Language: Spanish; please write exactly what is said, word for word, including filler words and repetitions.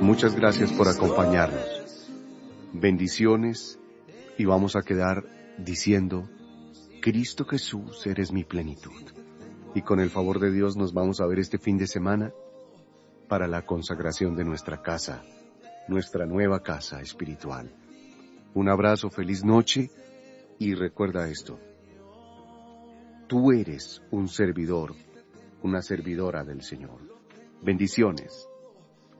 Muchas gracias por acompañarnos. Bendiciones, y vamos a quedar diciendo: Cristo Jesús, eres mi plenitud. Y con el favor de Dios nos vamos a ver este fin de semana para la consagración de nuestra casa, nuestra nueva casa espiritual. Un abrazo, feliz noche, y recuerda esto: tú eres un servidor, una servidora del Señor. Bendiciones.